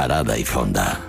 Parada y Fonda.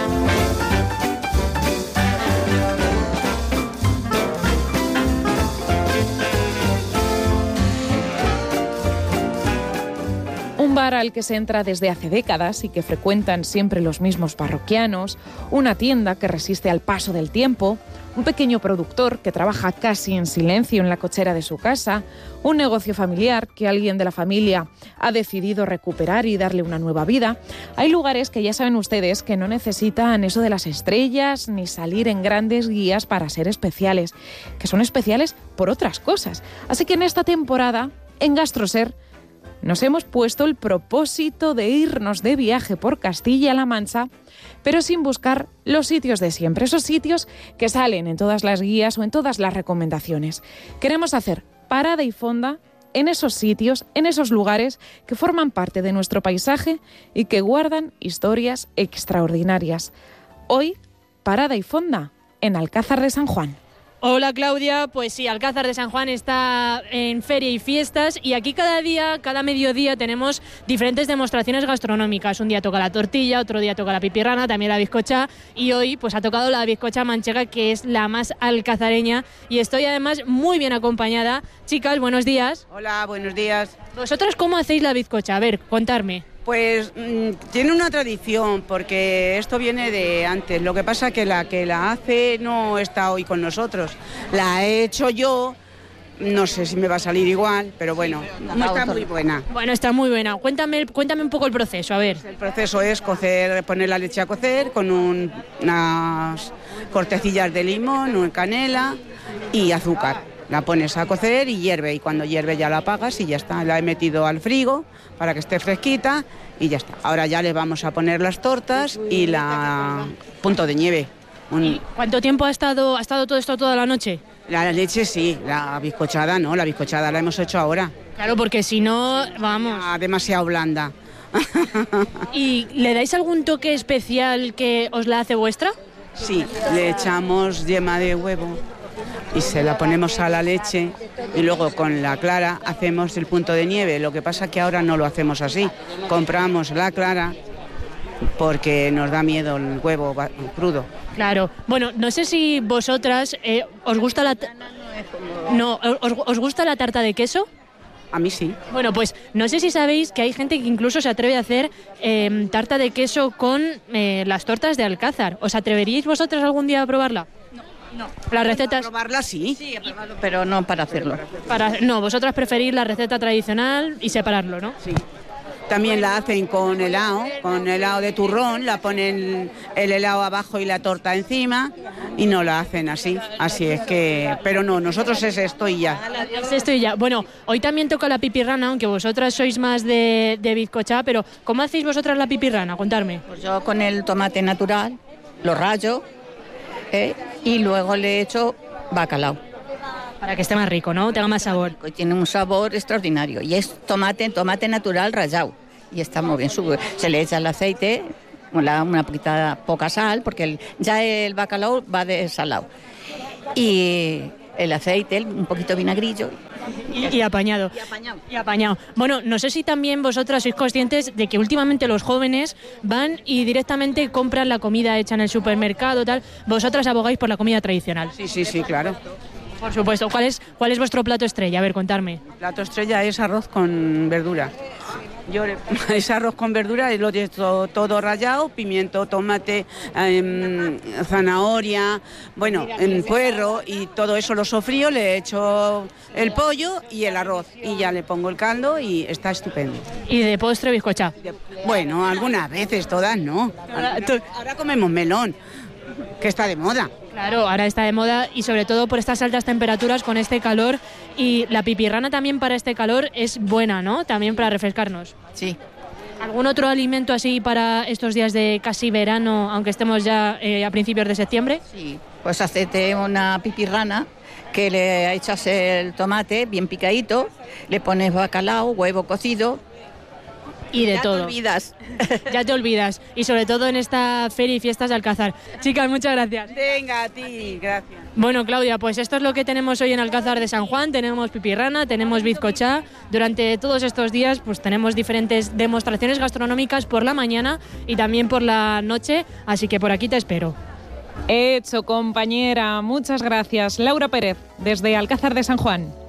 Un bar al que se entra desde hace décadas y que frecuentan siempre los mismos parroquianos, una tienda que resiste al paso del tiempo, un pequeño productor que trabaja casi en silencio en la cochera de su casa, un negocio familiar que alguien de la familia ha decidido recuperar y darle una nueva vida. Hay lugares que ya saben ustedes que no necesitan eso de las estrellas ni salir en grandes guías para ser especiales, que son especiales por otras cosas. Así que en esta temporada, en GastroSer, nos hemos puesto el propósito de irnos de viaje por Castilla-La Mancha, pero sin buscar los sitios de siempre, esos sitios que salen en todas las guías o en todas las recomendaciones. Queremos hacer parada y fonda en esos sitios, en esos lugares que forman parte de nuestro paisaje y que guardan historias extraordinarias. Hoy, parada y fonda en Alcázar de San Juan. Hola Claudia, pues sí, Alcázar de San Juan está en feria y fiestas y aquí cada día, cada mediodía tenemos diferentes demostraciones gastronómicas. Un día toca la tortilla, otro día toca la pipirrana, también la bizcocha y hoy pues ha tocado la bizcocha manchega, que es la más alcazareña, y estoy además muy bien acompañada. Chicas, buenos días. Hola, buenos días. ¿Vosotras cómo hacéis la bizcocha? A ver, contarme. Pues tiene una tradición, porque esto viene de antes. Lo que pasa que la hace no está hoy con nosotros. La he hecho yo, no sé si me va a salir igual, pero bueno, está muy buena. Bueno, está muy buena. Cuéntame un poco el proceso, a ver. El proceso es cocer, poner la leche a cocer con unas cortecillas de limón, una canela y azúcar. La pones a cocer y hierve, y cuando hierve ya la apagas y ya está. La he metido al frigo para que esté fresquita y ya está. Ahora ya le vamos a poner las tortas y la punto de nieve. ¿Y cuánto tiempo ha estado todo esto toda la noche? La leche sí, la bizcochada no, la bizcochada la hemos hecho ahora. Claro, porque si no, vamos... demasiado blanda. ¿Y le dais algún toque especial que os la hace vuestra? Sí, le echamos yema de huevo y se la ponemos a la leche y luego con la clara hacemos el punto de nieve. Lo que pasa que ahora no lo hacemos así, compramos la clara porque nos da miedo el huevo crudo. Claro, bueno, no sé si vosotras os gusta ¿os gusta la tarta de queso? A mí sí. Bueno, pues no sé si sabéis que hay gente que incluso se atreve a hacer tarta de queso con las tortas de Alcázar. ¿Os atreveríais vosotras algún día a probarla? No. Las recetas... ¿Para probarla sí? Sí, a probarlo, pero no para hacerlo. No, vosotras preferís la receta tradicional y separarlo, ¿no? Sí. También la hacen con helado de turrón, la ponen el helado abajo y la torta encima y no la hacen así es que... Pero no, nosotros es esto y ya. Es esto y ya. Bueno, hoy también toca la pipirrana, aunque vosotras sois más de bizcocha, pero ¿cómo hacéis vosotras la pipirrana? Contadme. Pues yo con el tomate natural lo rayo y luego le echo bacalao. Para que esté más rico, ¿no? Tenga más sabor. Y tiene un sabor extraordinario. Y es tomate natural rallado. Y está muy bien. Se le echa el aceite, una poca sal, porque ya el bacalao va de salado. Y el aceite, un poquito vinagrillo. Y apañado. Y apañado. Bueno, no sé si también vosotras sois conscientes de que últimamente los jóvenes van y directamente compran la comida hecha en el supermercado, tal. Vosotras abogáis por la comida tradicional. Sí, claro. Por supuesto. ¿Cuál es vuestro plato estrella? A ver, contadme. El plato estrella es arroz con verdura. Es arroz con verdura y lo he hecho todo rallado, pimiento, tomate, zanahoria, puerro, y todo eso lo sofrío, le he hecho el pollo y el arroz y ya le pongo el caldo y está estupendo. ¿Y de postre bizcocha? Bueno, algunas veces, todas no. Ahora comemos melón, que está de moda. Claro, ahora está de moda y sobre todo por estas altas temperaturas con este calor, y la pipirrana también para este calor es buena, ¿no? También para refrescarnos. Sí. ¿Algún otro alimento así para estos días de casi verano, aunque estemos ya a principios de septiembre? Sí, pues hacete una pipirrana que le echas el tomate bien picadito, le pones bacalao, huevo cocido y de ya todo. Te olvidas. Ya te olvidas. Y sobre todo en esta feria y fiestas de Alcázar. Chicas, muchas gracias. Venga, a ti, gracias. Bueno, Claudia, pues esto es lo que tenemos hoy en Alcázar de San Juan. Tenemos pipirrana, tenemos bizcochá. Durante todos estos días pues tenemos diferentes demostraciones gastronómicas por la mañana y también por la noche, así que por aquí te espero. Hecho, compañera. Muchas gracias. Laura Pérez, desde Alcázar de San Juan.